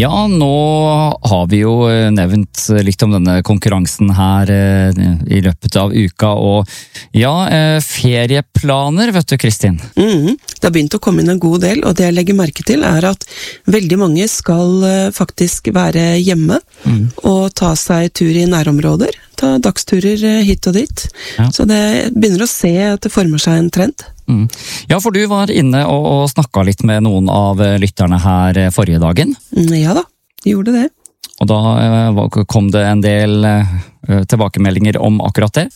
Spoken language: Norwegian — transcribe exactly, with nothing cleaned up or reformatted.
Ja, nå har vi jo nevnt litt om denne konkurransen her i løpet av uka, og ja, ferieplaner, vet du, Kristin? Mm, det har begynt å komme inn en god del, og det jeg legger merke til er at veldig mange skal faktisk være hjemme mm. og ta seg tur i nærområder, ta dagsturer hit og dit. Ja. Så det begynner å se at det former seg en trend. Mm. Ja, for du var inne og, og snakket litt med noen av lytterne her forrige dagen. Mm, ja da, gjorde det. Og da kom det en del tilbakemeldinger om akkurat det?